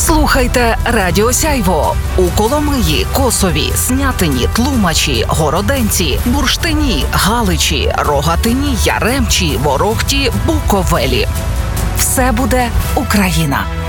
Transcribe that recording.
Слухайте Радіо Сяйво у Коломиї, Косові, Снятині, Тлумачі, Городенці, Бурштині, Галичі, Рогатині, Яремчі, Ворохті, Буковелі. Все буде Україна.